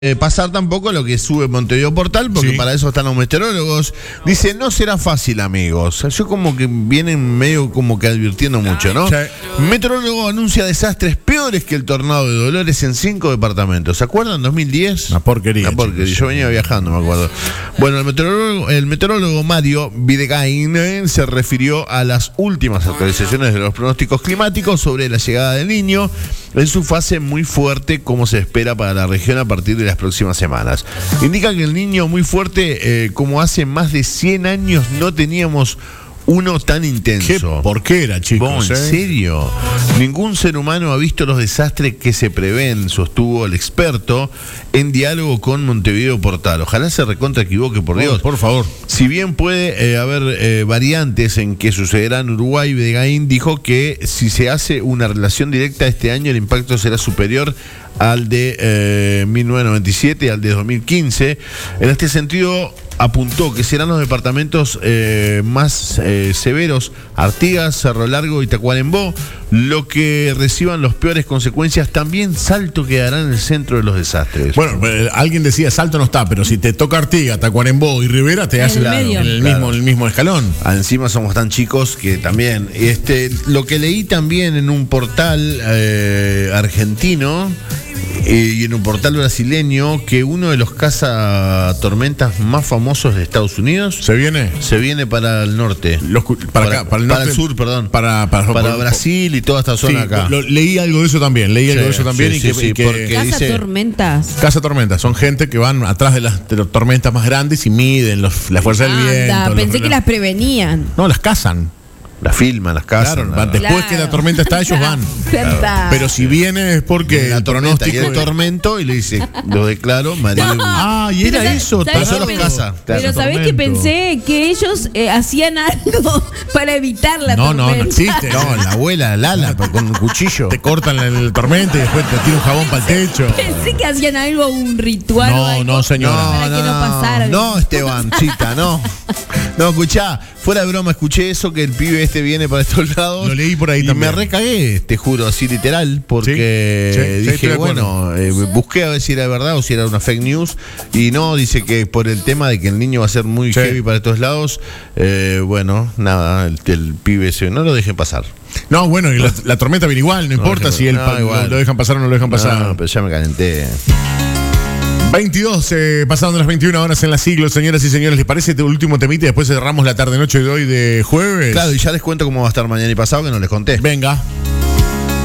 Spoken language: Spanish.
pasar tampoco lo que sube Montevideo Portal, porque para eso están los meteorólogos. Dice, no será fácil, amigos. Yo como que vienen medio como que advirtiendo mucho, ¿no? Sí. Meteorólogo anuncia desastres peores que el tornado de Dolores en 5 departamentos. ¿Se acuerdan? 2010. Una porquería. Una porquería. Yo venía viajando, me acuerdo. Bueno, el meteorólogo Mario Videgain se refirió a las últimas actualizaciones de los pronósticos climáticos sobre la llegada del Niño en su fase muy fuerte, como se espera para la región a partir de las próximas semanas. Indica que el Niño muy fuerte, como hace más de 100 años no teníamos uno tan intenso. ¿Por qué era, chicos? ¿En serio? Ningún ser humano ha visto los desastres que se prevén, sostuvo el experto en diálogo con Montevideo Portal. Ojalá se recontra equivoque, por Dios. Por favor. Si bien puede haber variantes en que sucederá en Uruguay, Videgain dijo que si se hace una relación directa este año, el impacto será superior al de 1997 y al de 2015. En este sentido, apuntó que serán los departamentos más severos, Artigas, Cerro Largo y Tacuarembó, lo que reciban las peores consecuencias. También Salto quedará en el centro de los desastres. Bueno, alguien decía Salto no está, pero si te toca Artigas, Tacuarembó y Rivera, te hace el mismo escalón. Encima somos tan chicos que también, lo que leí también en un portal argentino y en un portal brasileño, que uno de los cazatormentas más famosos de Estados Unidos se viene para el norte, para el sur, perdón, para Brasil y toda esta zona acá. Leí algo de eso también, Cazatormentas son gente que van atrás de las tormentas más grandes y miden la fuerza del viento. Pensé que las prevenían. No, las cazan. Las filman, las cazan. Claro, después que la tormenta está, ellos van. Claro. Pero si viene es porque la tormenta y el tormento, y le dice, lo declaro, María. Y era eso. Pero eso los caza. Pero ¿sabés que pensé que ellos hacían algo para evitar la tormenta? No existe. No, la abuela, Lala, con un cuchillo. Te cortan el tormenta y después te tira un jabón para el techo. Pensé que hacían algo, un ritual. No, señora. Para que no pasara. No, Esteban, chita, no. No, escuchá, fuera de broma, escuché eso, que el pibe viene para estos lados. Lo leí por ahí también. Me recagué, te juro, así literal, porque dije, busqué a ver si era verdad o si era una fake news, y no, dice que por el tema de que el niño va a ser muy heavy para estos lados, nada, el pibe ese, no lo dejen pasar. No, bueno, y la tormenta viene igual, no importa si lo dejan pasar o no lo dejan pasar. No, pero ya me calenté. 22, pasando las 21 horas en la Siglo, señoras y señores. ¿Les parece el último temita y después cerramos la tarde-noche de hoy de jueves? Claro, y ya les cuento cómo va a estar mañana y pasado, que no les conté. Venga.